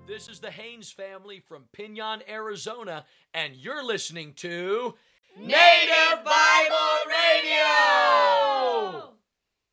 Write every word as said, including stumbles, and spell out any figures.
This is the Haynes family from Pinon, Arizona, and you're listening to Native Bible